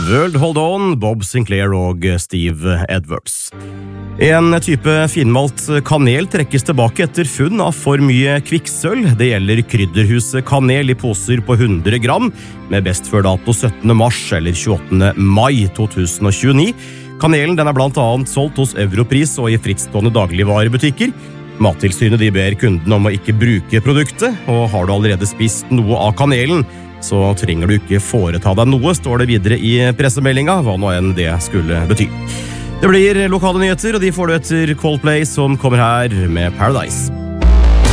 World Hold On, Bob Sinclair og Steve Edwards. En type finmalt kanel trekkes tilbake etter funn av for mye kvikksølv. Det gjelder krydderhuset kanel i poser på 100 gram, med best før dato 17. mars eller 28. mai 2029. Kanelen den er blant annet solgt hos Europris og i frittstående dagligvarebutikker. Mattilsynet de ber kunden om å ikke bruke produktet, og har du allerede spist noe av kanelen, så trenger du ikke foreta deg noe, står det videre i pressemeldinga, hva nå enn det skulle bety. Det blir lokale nyheter, og de får du etter Coldplay som kommer her med Paradise.